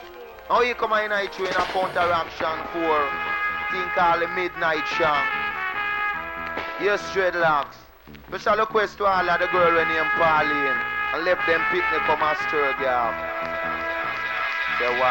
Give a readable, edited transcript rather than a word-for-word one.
How you come in night you in a counteraction for thing called the midnight song? Yes, dreadlocks. Special request to all of the girl when named Pauline and let them pick me come and stir girl. Say what?